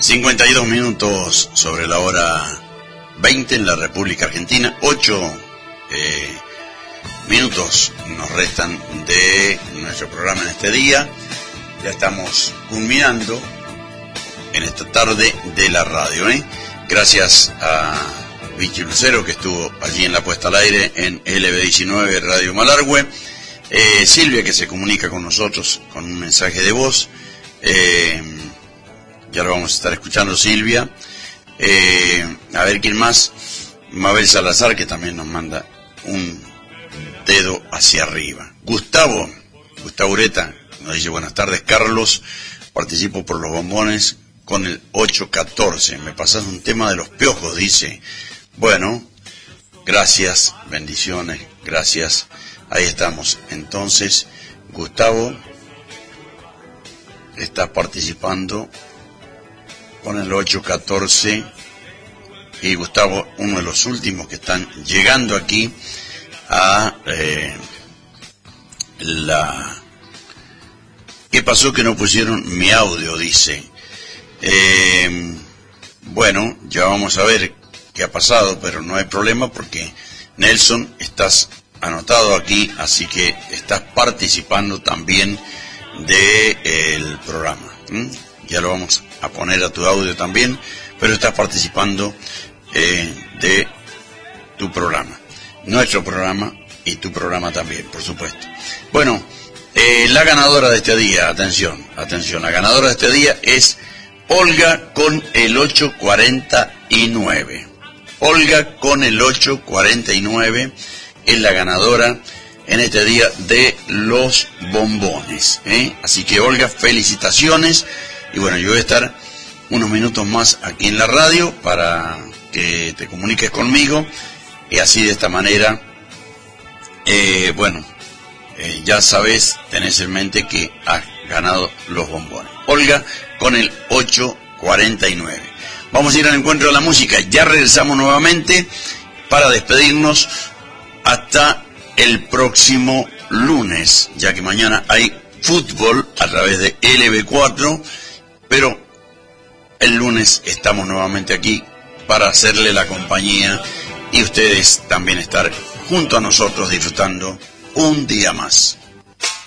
52 minutos sobre la hora 20 en la República Argentina. 8 minutos nos restan de nuestro programa en este día. Ya estamos culminando en esta tarde de la radio. Gracias a Vichy Lucero, que estuvo allí en la puesta al aire en LB19 Radio Malargüe. Silvia, que se comunica con nosotros con un mensaje de voz. Ya lo vamos a estar escuchando, Silvia. A ver quién más. Mabel Salazar, que también nos manda un dedo hacia arriba. Gustavo Ureta nos dice: buenas tardes, Carlos. Participo por los bombones con el 814. Me pasas un tema de los piojos, dice. Bueno, gracias, bendiciones, gracias. Ahí estamos. Entonces, Gustavo está participando con el 814. Y Gustavo, uno de los últimos que están llegando aquí a ¿Qué pasó que no pusieron mi audio? Dice. Bueno, ya vamos a ver qué ha pasado, pero no hay problema porque, Nelson, estás anotado aquí, así que estás participando también del programa. Ya lo vamos a poner a tu audio también, pero estás participando de tu programa, nuestro programa y tu programa también, por supuesto. Bueno, la ganadora de este día, atención, la ganadora de este día es Olga con el 849. Olga con el 849 es la ganadora en este día de los bombones. Así que, Olga, felicitaciones. Y bueno, yo voy a estar unos minutos más aquí en la radio para que te comuniques conmigo. Y así, de esta manera, ya sabes, tenés en mente que has ganado los bombones. Olga con el 849. Vamos a ir al encuentro de la música. Ya regresamos nuevamente para despedirnos hasta el próximo lunes, ya que mañana hay fútbol a través de LB4, pero el lunes estamos nuevamente aquí para hacerle la compañía y ustedes también estar junto a nosotros disfrutando un día más.